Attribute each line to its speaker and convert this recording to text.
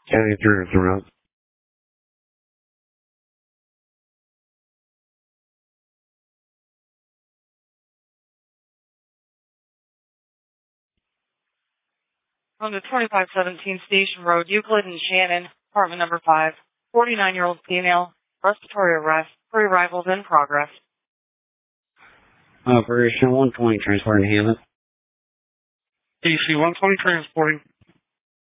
Speaker 1: County through the road.
Speaker 2: On the 2517 Station Road, Euclid and Shannon, apartment number 5, 49-year-old female, respiratory arrest, pre-arrivals in progress.
Speaker 1: Operation 120 transporting Hammond.
Speaker 3: DC 120 transporting.